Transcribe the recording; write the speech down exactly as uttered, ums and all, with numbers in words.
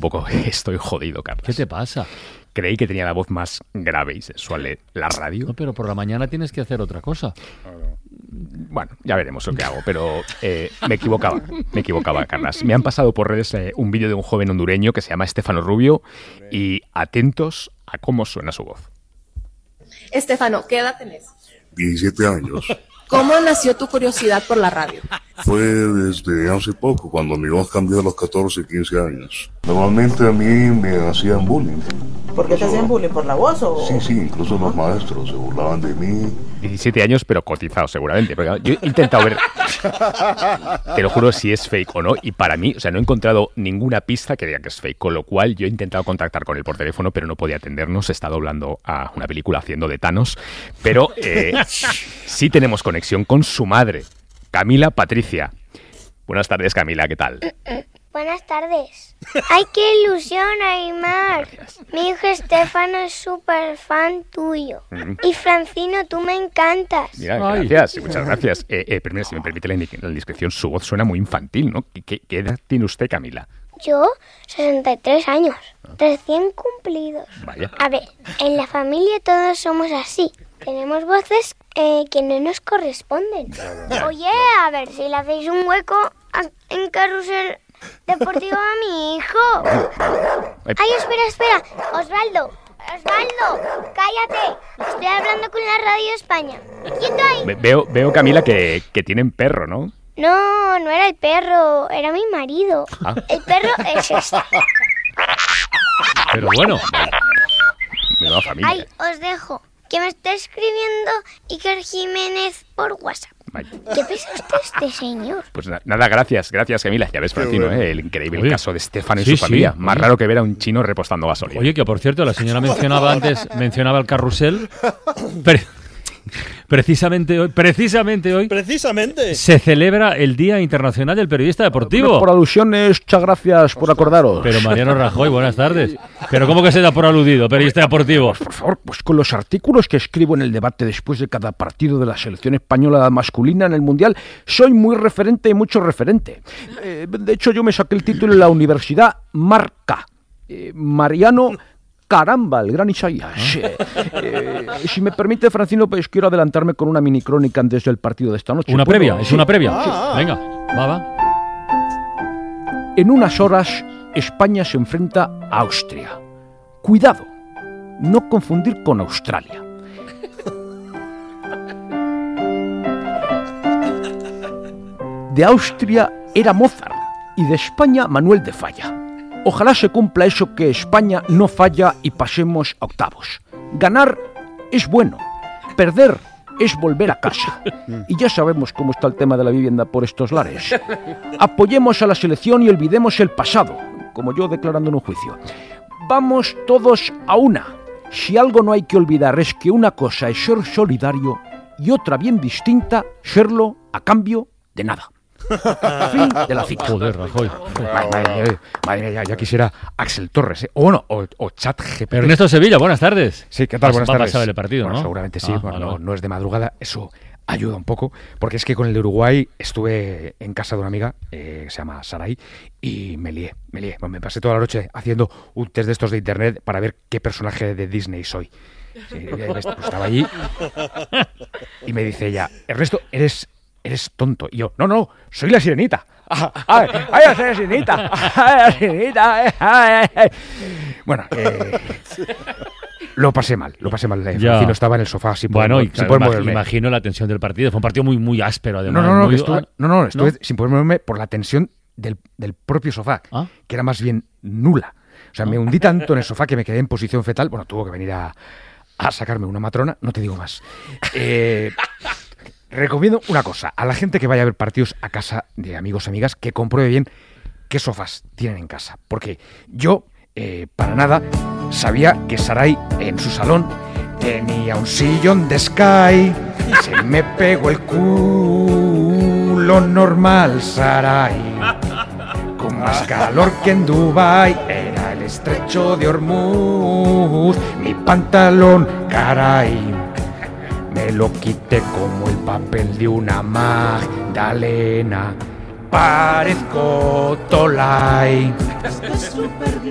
poco, estoy jodido, Carlos. ¿Qué te pasa? Creí que tenía la voz más grave y sensual de la radio. No, pero por la mañana tienes que hacer otra cosa. Bueno, ya veremos lo que hago, pero eh, me equivocaba, me equivocaba, Carlas. Me han pasado por redes eh, un vídeo de un joven hondureño que se llama Estefano Rubio y atentos a cómo suena su voz. Estefano, ¿qué edad tenés? diecisiete años. ¿Cómo nació tu curiosidad por la radio? Fue desde hace poco, cuando mi voz cambió a los catorce, quince años. Normalmente a mí me hacían bullying. ¿Por qué te hacían bullying? ¿Por la voz o...? Sí, sí, incluso los maestros se burlaban de mí. diecisiete años, pero cotizado seguramente. Porque yo he intentado ver, te lo juro, si es fake o no. Y para mí, o sea, no he encontrado ninguna pista que diga que es fake. Con lo cual, yo he intentado contactar con él por teléfono, pero no podía atendernos. Está doblando a una película haciendo de Thanos. Pero eh, sí tenemos conexión con su madre, Camila Patricia. Buenas tardes, Camila, ¿qué tal? Buenas tardes. ¡Ay, qué ilusión, Aymar! Mi hijo Estefano es súper fan tuyo. Mm. Y Francino, tú me encantas. Mira, gracias, muchas gracias. Eh, eh, pero mira, si me permite la, la indiscreción, su voz suena muy infantil, ¿no? ¿Qué, qué edad tiene usted, Camila? Yo, sesenta y tres años, recién cumplidos. Vaya. A ver, en la familia todos somos así. Tenemos voces eh, que no nos corresponden. Oye, a ver si le hacéis un hueco a, en Carrusel Deportivo a mi hijo. Ay, espera, espera. Osvaldo, Osvaldo, cállate. Estoy hablando con la Radio España. ¿Quién está ahí? Ve, veo, veo, Camila, que, que tienen perro, ¿no? No, no era el perro, era mi marido. ¿Ah? El perro es este. Pero bueno. Menuda familia. Ay, os dejo. Que me está escribiendo Iker Jiménez por WhatsApp. Vaya. ¿Qué piensa usted este señor? Pues na- nada, gracias, gracias, Camila. Ya ves, Francino, bueno. ¿eh? El increíble Oye. caso de Estefano y sí, su familia. Sí. Más raro que ver a un chino repostando gasolina. Oye, que por cierto, la señora mencionaba antes, mencionaba el carrusel. Pero... Precisamente hoy, precisamente hoy, precisamente se celebra el Día Internacional del Periodista Deportivo. Por alusiones, muchas gracias por acordaros. Pero Mariano Rajoy, buenas tardes. Pero ¿cómo que se da por aludido, periodista deportivo? Pues, por favor, pues con los artículos que escribo en el debate después de cada partido de la selección española masculina en el Mundial, soy muy referente y mucho referente. Eh, de hecho, yo me saqué el título en la Universidad Marca. Eh, Mariano... Caramba, el gran Isaías. Eh, eh, si me permite, Francino, pues quiero adelantarme con una mini crónica antes del partido de esta noche. ¿Una ¿Puedo? previa? ¿Es Sí. una previa? Ah. Venga, va, va. En unas horas, España se enfrenta a Austria. Cuidado, no confundir con Australia. De Austria era Mozart y de España Manuel de Falla. Ojalá se cumpla eso, que España no falla y pasemos a octavos. Ganar es bueno, perder es volver a casa. Y ya sabemos cómo está el tema de la vivienda por estos lares. Apoyemos a la selección y olvidemos el pasado, como yo declarando en un juicio. Vamos todos a una. Si algo no hay que olvidar es que una cosa es ser solidario y otra bien distinta, serlo a cambio de nada. Fin de la cita. Joder, Rajoy. Madre, madre, madre, ya, ya quisiera Axel Torres, ¿eh? O bueno, o, o Chat G P T. Ernesto Sevilla, buenas tardes. Sí, ¿qué tal? Buenas va tardes. Va a pasar el partido, bueno, ¿no? Seguramente sí, ah, bueno, vale, no, vale. no es de madrugada, eso ayuda un poco, porque es que con el de Uruguay estuve en casa de una amiga, eh, que se llama Saray, y me lié, me lié. Bueno, me pasé toda la noche haciendo un test de estos de internet para ver qué personaje de Disney soy. Sí, pues estaba allí y me dice ella, Ernesto, eres... eres tonto. Y yo, no, no, soy la sirenita. ¡Ay, ay, ay, soy la sirenita! ¡Ay, la sirenita! Ay, ay. Bueno, eh, lo pasé mal, lo pasé mal. Francino estaba en el sofá sin poder, bueno, y, sin claro, poder imag- moverme. Imagino la tensión del partido. Fue un partido muy, muy áspero, además. No, no, no, muy... estuve, no, no, estuve ¿no? sin poder moverme por la tensión del, del propio sofá, ¿Ah? que era más bien nula. O sea, ¿Ah? me hundí tanto en el sofá que me quedé en posición fetal. Bueno, tuvo que venir a, a sacarme una matrona, no te digo más. Eh... Recomiendo una cosa, a la gente que vaya a ver partidos a casa de amigos, amigas, que compruebe bien qué sofás tienen en casa. Porque yo, eh, para nada, sabía que Saray en su salón tenía un sillón de Sky. Se me pegó el culo normal, Saray. Con más calor que en Dubái, era el estrecho de Hormuz. Mi pantalón, caray. Me lo quité como el papel de una Magdalena. Parezco Tolai.